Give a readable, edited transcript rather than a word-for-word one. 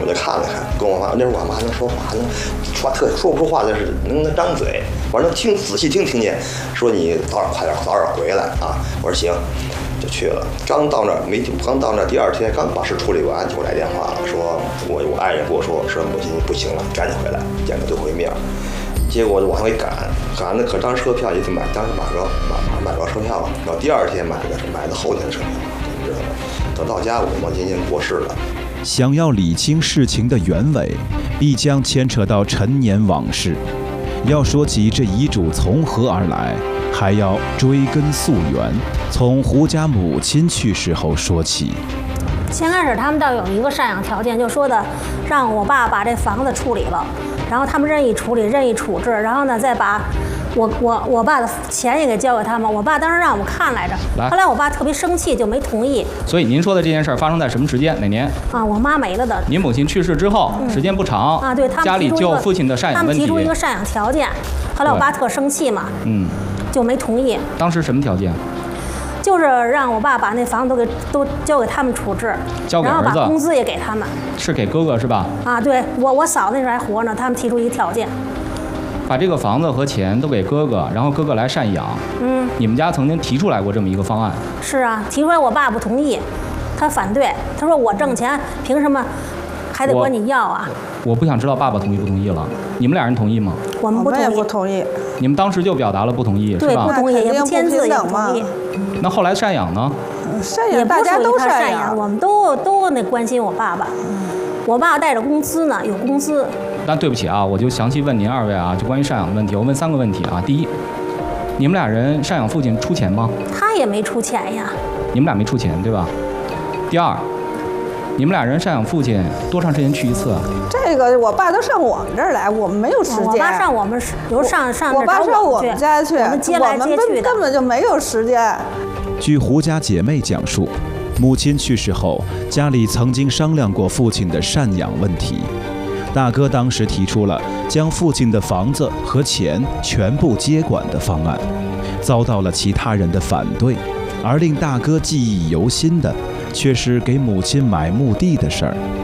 就看了看，跟我妈那时候我妈能说话，说不出话，但是能张嘴，我能仔细听见，说你快点回来啊！我说行，就去了。刚到那第二天刚把事处理完，就来电话了，说我爱人跟我说母亲不行了，赶紧回来见个最后一面。结果我就往回赶的，可当时车票也得当时买着车票了，然后第二天买的后天的车票，你知道吗？等到家我母亲已经过世了。 想要理清事情的原委，必将牵扯到陈年往事。要说起这遗嘱从何而来，还要追根溯源，从胡家母亲去世后说起。 先开始他们倒有一个赡养条件，就说的让我爸把这房子处理了，然后他们任意处理、任意处置，然后呢再把我爸的钱也给交给他们。我爸当时让我们看来着，后来我爸特别生气，就没同意。 所以您说的这件事发生在什么时间？哪年？ 啊，我妈没了的。 您母亲去世之后，时间不长啊，对，他们家里就父亲的赡养问题。 他们提出一个赡养条件，后来我爸特生气嘛，就没同意。 当时什么条件？ 就是让我爸把那房子都交给他们处置，然后把工资也给他们。 是给哥哥是吧？ 啊，对，我嫂子那时候还活呢，他们提出一个条件， 把这个房子和钱都给哥哥，然后哥哥来赡养。你们家曾经提出来过这么一个方案？ 是啊，提出来我爸不同意，他反对，他说我挣钱凭什么还得管你要啊？ 我不想知道爸爸同意不同意了，你们俩人同意吗？ 我们不同意。 你们当时就表达了不同意， 对， 是吧？ 不同意，也不签字，也不同意。 那后来赡养呢？ 赡养大家都赡养， 我们都那关心我爸爸。我爸带着工资呢，有工资。 那对不起啊，我就详细问您二位啊，就关于赡养的问题，我问3个问题啊。第一，你们俩人赡养父亲出钱吗？ 他也没出钱呀。 你们俩没出钱，对吧？第二，你们俩人赡养父亲多长时间去一次啊？ 这个我爸都上我们这儿来，我们没有时间。 我爸上我们，比如上我爸上我们家去， 我们接来接去的， 根本就没有时间。 据胡家姐妹讲述，母亲去世后，家里曾经商量过父亲的赡养问题。大哥当时提出了将父亲的房子和钱全部接管的方案，遭到了其他人的反对。而令大哥记忆犹新的，却是给母亲买墓地的事儿。